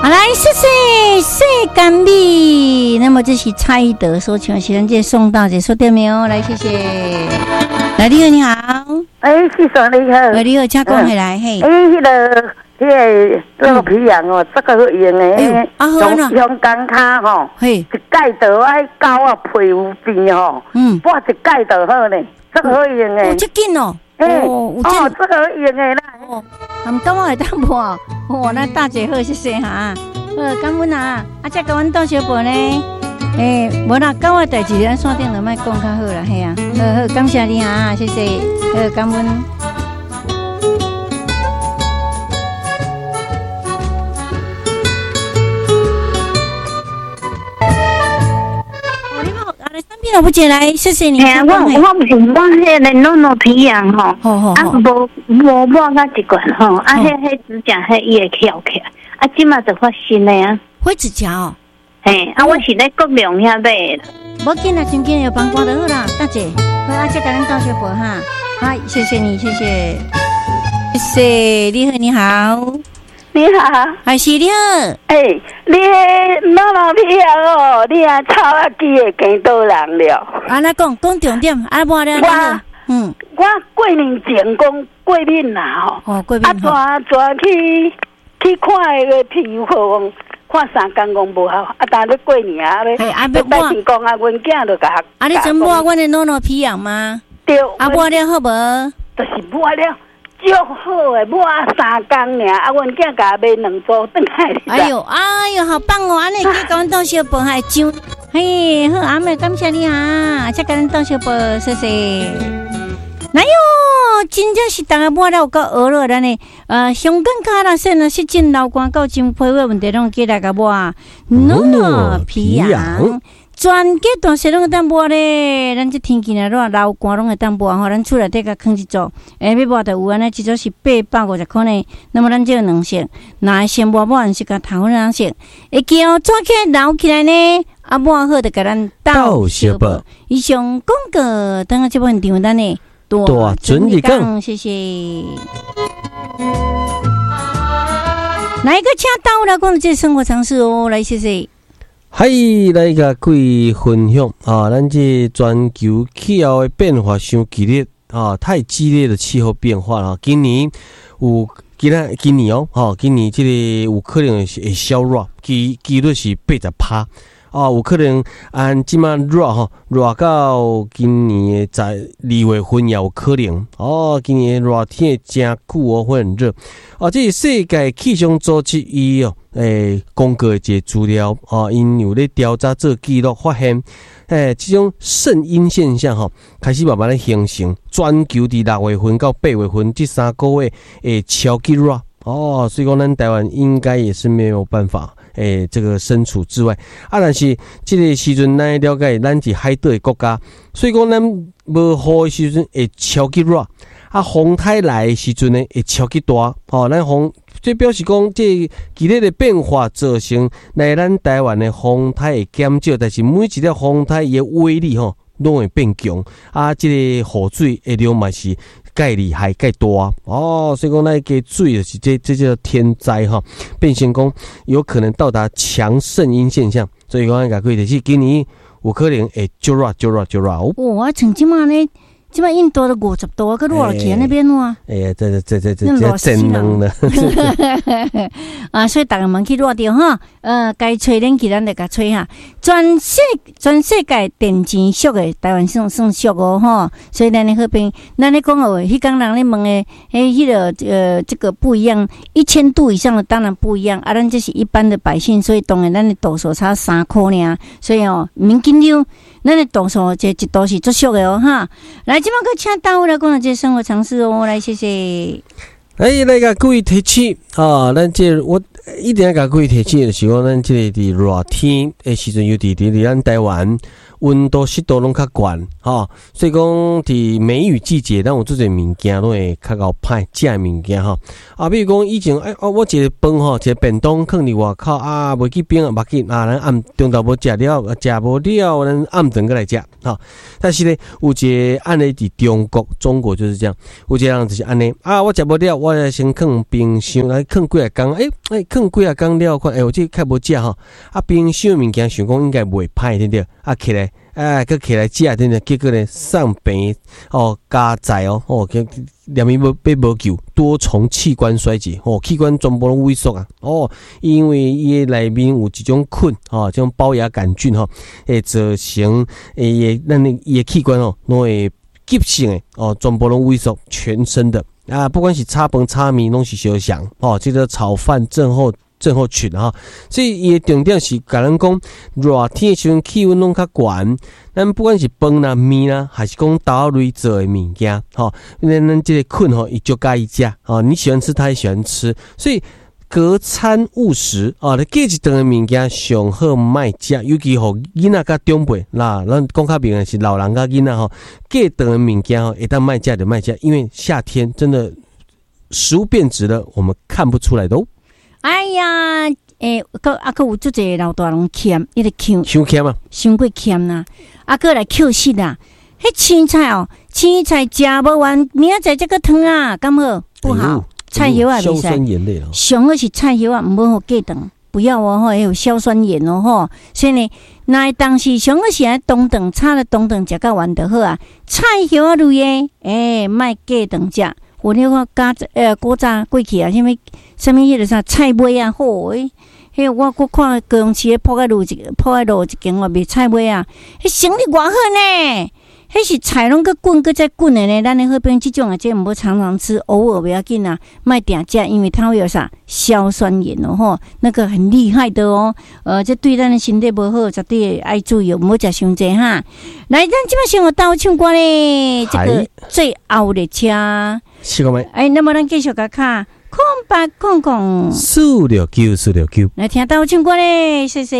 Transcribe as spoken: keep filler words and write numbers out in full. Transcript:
好，来，谢谢谢甘蜜。那么这是蔡依德所唱的《情人节送到姐》，说对没有？来，谢谢。来，你好，你好。 哎，先生你好。 呃，你好，请讲回来嘿。 哎，迄个。迄个那个皮羊哦，这个好用的，香香港卡吼，一盖倒爱狗啊皮肤病吼，嗯，抹一盖就好呢，这个好用的。 哦，这紧哦， 哦，哦，这个好用的啦。 哦，咁感我会当无？哦，那大姐好，谢谢哈。好，感恩啊，啊，再甲阮倒小杯呢。诶，无啦，跟我代志咱线顶就莫讲较好啦，嘿啊。好好，感谢你哈，谢谢。好，感恩。我不进来，谢谢你。 哎，我我不是我迄个弄弄皮痒吼，啊无无抹到一罐吼，啊迄迄指甲迄伊会翘起来，啊即马就发新的啊， 灰指甲哦。 嘿，啊我是咧国良遐买的。 无紧啦，真紧有帮光就好啦，大姐。好，啊，再甲咱倒小杯哈。好，谢谢你，谢谢，谢谢，你好，你好。 你好， 还是你好。 哎、欸，你妈妈皮啊哦，你啊操啊机会见到人了。 啊，来讲讲重点，啊，无了。 我嗯，我过年前讲过敏啦吼， 哦，过敏。啊， 转转去去看那个皮肤科，看三工讲无好，啊，但要过年啊咧，啊，要拜神讲啊，阮囝就甲。 啊，你真抹阮的诺诺皮痒吗？ 对。 啊，抹了好无？ 就是抹了。足好诶，抹三工尔，啊，阮囝甲买两组转来。 哎呦，哎呦，好棒哦！安尼去甲阮倒小杯还上，嘿，好，阿妹感谢你哈，再甲咱倒小杯，谢谢。哎呦，真正是大家抹了有够学了，咱诶，呃，香港卡啦、线啦、湿疹、流汗、到真皮肤问题，拢记来甲抹，诺诺皮痒。全家大小拢会当抹咧，咱这天气呢，热流汗拢会当抹吼。咱厝内底甲放一组，下要抹就有安尼，一组是八百五十块呢。那么咱这有两色，那先抹抹完是甲头粉两色，会记哦，抓起来捞起来呢，啊抹好就甲咱倒小杯。以上广告，等下这部分场咱呢大准备讲，谢谢。哪一个请到了讲这生活常识哦？来，谢谢。 嗨，来甲各位分享啊！咱这全球气候的变化伤激烈啊，太激烈的气候变化了。今年有今仔今年哦，哈、啊，今年这个有可能会小热，几几率是八十趴啊，有可能按即马热吼，热到今年在二月份也有可能哦。今年热天真久哦，会很热啊。这是世界气象组织伊哦。诶，公告一个资料啊，因有咧调查做记录，发现诶，这种圣婴现象吼，开始慢慢咧形成。全球伫六月份到八月份这三个月诶超级热哦，所以讲咱台湾应该也是没有办法诶，这个身处之外啊。但是这个时阵咱了解，咱是海岛的国家，所以讲咱无雨的时阵会超级热啊，风台来的时阵呢会超级大哦，咱风。这表示讲，这剧烈的变化造成来咱台湾的风台会减少，但是每一条风台伊的威力吼，拢会变强啊！这个雨水的量嘛是介厉害、介大哦，所以讲那个水就是这这叫天灾哈，变成讲有可能到达强圣婴现象，所以讲讲可以就是今年有可能会就热就热就热哦。 哇，曾经嘛呢？即摆印度都五十度，个热起那边哇！ 哎呀，这这这这这真冷了啊！所以大家忙去热掉哈，呃，该吹冷气咱就甲吹哈。全世全世界电钱俗的，台湾算算俗哦哈。所以咱咧好边，咱咧讲哦，迄工人咧问诶，诶，迄个呃，这个不一样，一千度以上的当然不一样啊。咱这是一般的百姓，所以当然咱的度数差三块尔，所以哦，免紧张。咱的度数这一度是足俗的哦哈。来，即摆个请到来讲这生活常识哦，来谢谢。 来来甲各位提醒啊，咱这我一定要甲各位提醒的是讲，咱这个伫热天的时阵，尤其伫伫咱台湾温度湿度拢较悬哈，所以讲伫梅雨季节，咱有做侪物件拢会较够歹食的物件哈。啊，比如讲以前哎哦，我一个饭吼，一个便当放伫外口啊，袂去冰啊，目紧啊，咱暗中昼无食了，食无了，咱暗顿过来食哈。但是咧，有一个安尼伫中国，中国就是这样，有一个人就是安尼啊，我食无了。 我来先放冰箱，来放几啊工，诶、欸、诶，放几啊工了，看，诶、欸，我这较无食吼，啊，冰箱物件想讲应该袂歹，对不对？啊，起来，啊，佮起来食，对不对？结果呢，上病哦，加载哦，哦，连伊无被无救，多重器官衰竭，哦，器官全部拢萎缩啊，哦，因为伊内面有一种菌，哦，这种包牙杆菌吼，会造成诶，咱伊诶器官哦，拢会急性诶，哦，全部拢萎缩，全身的啊，不管是炒饭、炒面，拢是相像，哦，这个炒饭症候症候群哈，所以伊重点是甲咱讲热天的时阵气温拢较悬，咱不管是饭啦、面啦，还是讲豆类做的物件，吼，咱咱这个菌吼，伊就介意食，哦，你喜欢吃，他也喜欢吃，所以隔餐误食啊，你隔一顿的物件上好莫食，尤其互囡仔甲长辈啦，咱讲较明的是老人甲囡仔吼，隔一顿的物件吼，一旦莫食就莫食，因为夏天真的食物变质了，我们看不出来的哦。 哎呀，诶，个啊个有足侪老大人欠，伊个欠， 伤欠啊， 伤过欠呐，啊个来扣死啦。迄青菜哦，青菜食无完，明仔载这个汤啊，敢好不好？哎、菜叶啊， 硝酸盐类哦， 上好是菜叶啊，唔好互过顿，不要哦吼，有硝酸盐哦吼。所以呢，那当时上好是爱冬顿，炒了冬顿食到完就好啊。菜叶啊类诶，诶，莫过顿食。我那个加呃古早过去啊，什么什么迄个啥菜尾啊，好诶，迄我我看高雄市铺个路一铺个路一间我卖菜尾啊，迄生意偌好呢，迄是菜拢个滚个再滚的呢。咱的好边这种啊，这唔好常常吃，偶尔不要紧啊，卖定价，因为它会有啥硝酸盐哦吼，那个很厉害的哦。呃，这对咱的身体不好，绝对爱注意，唔好食伤济哈。来，咱即摆先有倒唱歌咧，这个最后列车。 是个没？ 哎，那么咱继续甲卡空白空空四六九四六九， 来听到唱歌咧，谢谢。